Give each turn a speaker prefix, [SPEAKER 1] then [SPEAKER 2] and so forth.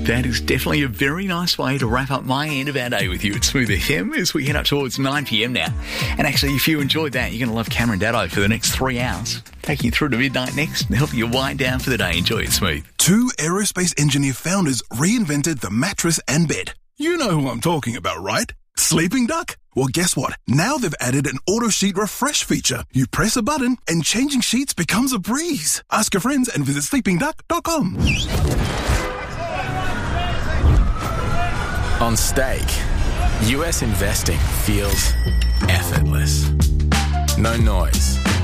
[SPEAKER 1] That is definitely a very nice way to wrap up my end of our day with you at Smooth FM as we head up towards 9 p.m. now. And actually, if you enjoyed that, you're going to love Cameron Daddo for the next 3 hours, taking you through to midnight next and helping you wind down for the day. Enjoy it, Smooth.
[SPEAKER 2] Two aerospace engineer founders reinvented the mattress and bed. You know who I'm talking about, right? Sleeping Duck? Well, guess what? Now they've added an auto sheet refresh feature. You press a button and changing sheets becomes a breeze. Ask your friends and visit sleepingduck.com.
[SPEAKER 3] On Stake, US investing feels effortless. No noise,